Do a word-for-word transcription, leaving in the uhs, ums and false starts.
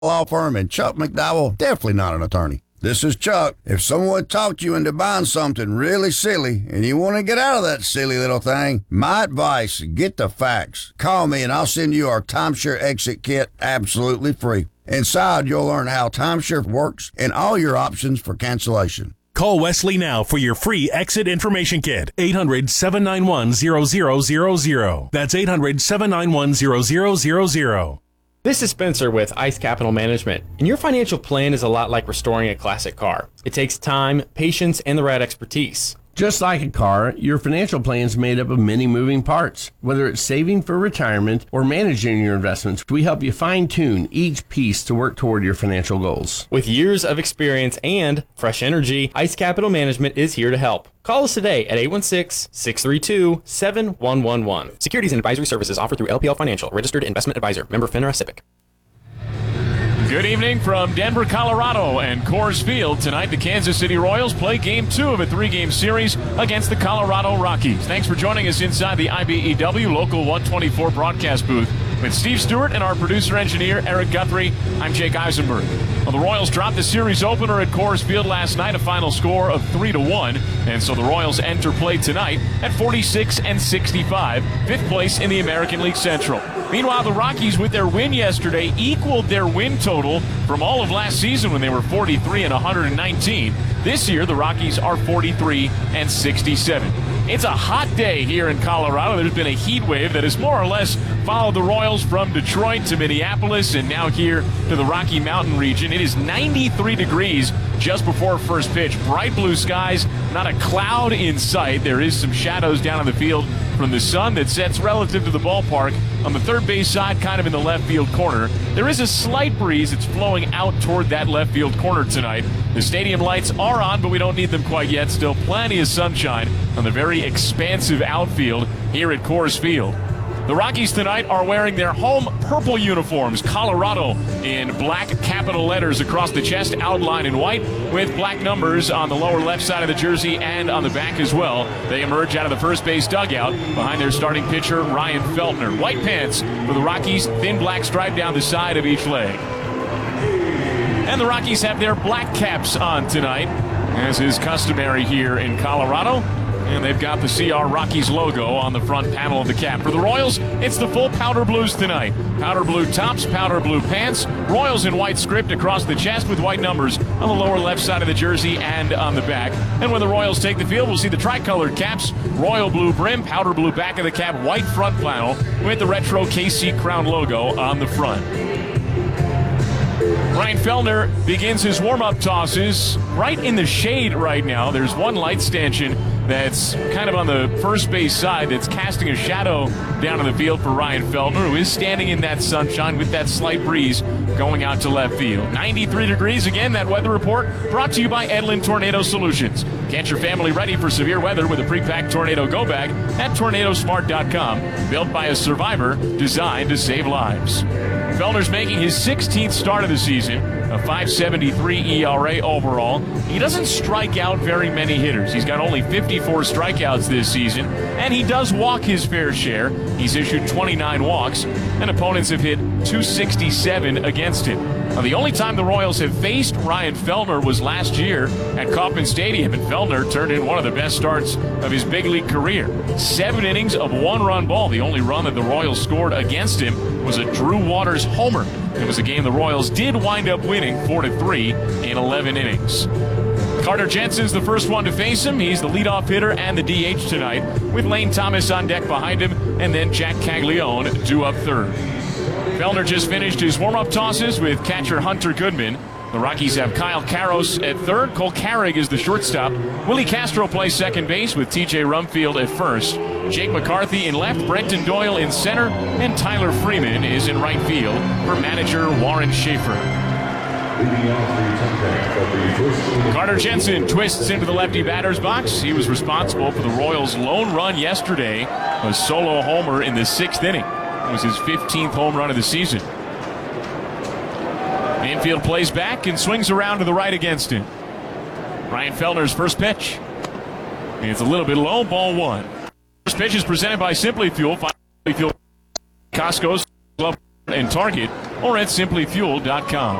Law Firm, and Chuck McDowell, definitely not an attorney. This is Chuck. If someone talked you into buying something really silly and you want to get out of that silly little thing, my advice, get the facts. Call me and I'll send you our timeshare exit kit absolutely free. Inside, you'll learn how timeshare works and all your options for cancellation. Call Wesley now for your free exit information kit. eight hundred, seven nine one, zero zero zero zero. That's eight hundred, seven nine one, zero zero zero zero. This is Spencer with Ice Capital Management, and your financial plan is a lot like restoring a classic car. It takes time, patience, and the right expertise. Just like a car, your financial plan is made up of many moving parts. Whether it's saving for retirement or managing your investments, we help you fine-tune each piece to work toward your financial goals. With years of experience and fresh energy, Ice Capital Management is here to help. Call us today at eight one six, six three two, seven one one one. Securities and advisory services offered through L P L Financial, registered investment advisor, member FINRA SIPC. Good evening from Denver, Colorado, and Coors Field. Tonight, the Kansas City Royals play Game two of a three-game series against the Colorado Rockies. Thanks for joining us inside the I B E W Local one twenty-four broadcast booth. With Steve Stewart and our producer-engineer, Eric Guthrie, I'm Jake Eisenberg. Well, the Royals dropped the series opener at Coors Field last night, a final score of three to one, and so the Royals enter play tonight at forty-six and sixty-five, fifth place in the American League Central. Meanwhile, the Rockies, with their win yesterday, equaled their win total from all of last season when they were forty-three and one hundred nineteen. This year, the Rockies are forty-three and sixty-seven. It's a hot day here in Colorado. There's been a heat wave that has more or less followed the Royals from Detroit to Minneapolis and now here to the Rocky Mountain region. It is ninety-three degrees just before first pitch. Bright blue skies, not a cloud in sight. There is some shadows down on the field from the sun that sets relative to the ballpark on the third base side, kind of in the left field corner. There is a slight breeze that's flowing out toward that left field corner tonight. The stadium lights are on, but we don't need them quite yet. Still plenty of sunshine on the very expansive outfield here at Coors Field. The Rockies tonight are wearing their home purple uniforms, Colorado in black capital letters across the chest, outlined in white, with black numbers on the lower left side of the jersey and on the back as well. They emerge out of the first base dugout behind their starting pitcher, Ryan Feltner. White pants for the Rockies, thin black stripe down the side of each leg. And the Rockies have their black caps on tonight, as is customary here in Colorado. And they've got the C R Rockies logo on the front panel of the cap. For the Royals, it's the full powder blues tonight. Powder blue tops, powder blue pants. Royals in white script across the chest with white numbers on the lower left side of the jersey and on the back. And when the Royals take the field, we'll see the tricolored caps, royal blue brim, powder blue back of the cap, white front flannel with the retro K C Crown logo on the front. Ryan Feltner begins his warm-up tosses right in the shade right now. There's one light stanchion that's kind of on the first base side that's casting a shadow down in the field for Ryan Feltner, who is standing in that sunshine with that slight breeze going out to left field. ninety-three degrees, again, that weather report brought to you by Edlin Tornado Solutions. Get your family ready for severe weather with a pre-packed Tornado Go Bag at tornado smart dot com. Built by a survivor, designed to save lives. Feltner's making his sixteenth start of the season, a five seventy-three E R A overall. He doesn't strike out very many hitters. He's got only fifty-four strikeouts this season, and he does walk his fair share. He's issued twenty-nine walks, and opponents have hit two sixty-seven against him. Now, the only time the Royals have faced Ryan Feltner was last year at Kauffman Stadium, and Feltner turned in one of the best starts of his big league career. Seven innings of one-run ball. The only run that the Royals scored against him was a Drew Waters homer. It was a game the Royals did wind up winning four to three in eleven innings. Carter Jensen's the first one to face him. He's the leadoff hitter and the D H tonight, with Lane Thomas on deck behind him, and then Jack Caglione due up third. Feltner just finished his warm-up tosses with catcher Hunter Goodman. The Rockies have Kyle Karros at third. Cole Carrig is the shortstop. Willie Castro plays second base with T J Rumfield at first. Jake McCarthy in left, Brenton Doyle in center, and Tyler Freeman is in right field for manager Warren Schaefer. Carter Jensen twists into the lefty batter's box. He was responsible for the Royals' lone run yesterday, a solo homer in the sixth inning. It was his fifteenth home run of the season. Infield plays back and swings around to the right against him. Ryan Feltner's first pitch. It's a little bit low, ball one. First pitch is presented by Simply Fuel. Simply Fuel, Costco's Glove and Target. or at simply fuel dot com.